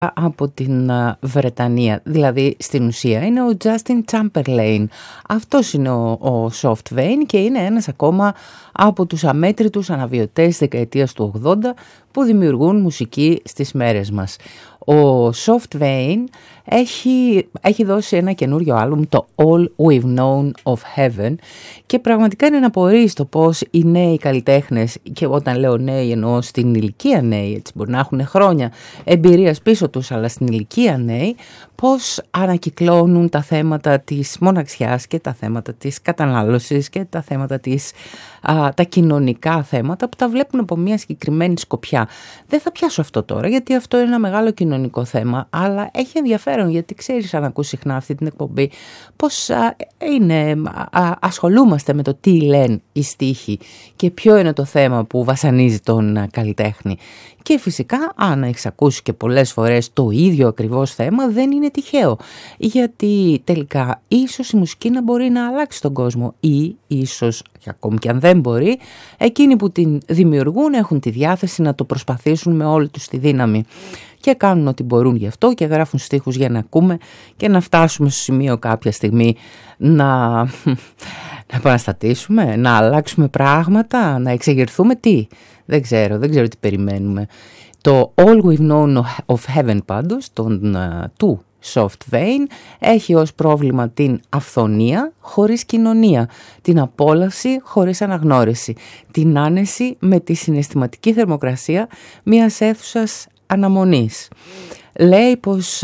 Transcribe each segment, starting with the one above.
από την Βρετανία, δηλαδή στην ουσία είναι ο Justin Chamberlain. Αυτός είναι ο Soft Vein και είναι ένας ακόμα από τους αμέτρητους αναβιωτές της δεκαετίας του 80 που δημιουργούν μουσική στις μέρες μας. Ο Soft Vein έχει δώσει ένα καινούριο άλμπουμ, το All We've Known of Heaven, και πραγματικά είναι να απορείς το πώς οι νέοι καλλιτέχνες, και όταν λέω νέοι εννοώ στην ηλικία νέοι, έτσι μπορεί να έχουν χρόνια εμπειρίας πίσω τους, αλλά στην ηλικία νέοι, πώς ανακυκλώνουν τα θέματα της μοναξιάς και τα θέματα της κατανάλωσης και τα θέματα τα κοινωνικά θέματα που τα βλέπουν από μια συγκεκριμένη σκοπιά. Δεν θα πιάσω αυτό τώρα, γιατί αυτό είναι ένα μεγάλο κοινωνικό θέμα, αλλά έχει ενδιαφέρον, γιατί ξέρεις, αν ακούς συχνά αυτή την εκπομπή, πώς ασχολούμαστε με το τι λένε οι στίχοι και ποιο είναι το θέμα που βασανίζει τον καλλιτέχνη. Και φυσικά, αν έχεις ακούσει και πολλές φορές το ίδιο ακριβώς θέμα, δεν είναι τυχαίο. Γιατί τελικά ίσως η μουσική να μπορεί να αλλάξει τον κόσμο, ή ίσως, και ακόμη και αν δεν μπορεί, εκείνοι που την δημιουργούν έχουν τη διάθεση να το προσπαθήσουν με όλη τους τη δύναμη. Και κάνουν ό,τι μπορούν γι' αυτό και γράφουν στίχους για να ακούμε και να φτάσουμε στο σημείο κάποια στιγμή να επαναστατήσουμε, να αλλάξουμε πράγματα, να εξεγερθούμε τι. Δεν ξέρω τι περιμένουμε. Το All We've Known of Heaven πάντως, του Soft Vein, έχει ως πρόβλημα την αυθονία χωρίς κοινωνία, την απόλαυση χωρίς αναγνώριση, την άνεση με τη συναισθηματική θερμοκρασία μιας αίθουσας αναμονής. Λέει πως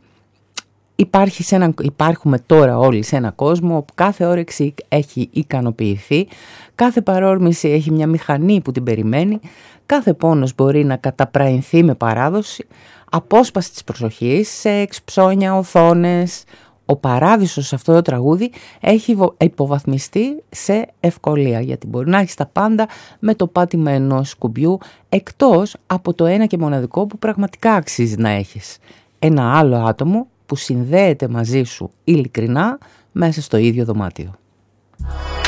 υπάρχουμε τώρα όλοι σε έναν κόσμο όπου κάθε όρεξη έχει ικανοποιηθεί, κάθε παρόρμηση έχει μια μηχανή που την περιμένει, κάθε πόνος μπορεί να καταπραϊνθεί με παράδοση, απόσπαση της προσοχής, σεξ, ψώνια, οθόνες. Ο παράδεισος σε αυτό το τραγούδι έχει υποβαθμιστεί σε ευκολία, γιατί μπορεί να έχεις τα πάντα με το πάτημα ενός κουμπιού, εκτός από το ένα και μοναδικό που πραγματικά αξίζει να έχεις. Ένα άλλο άτομο που συνδέεται μαζί σου ειλικρινά μέσα στο ίδιο δωμάτιο.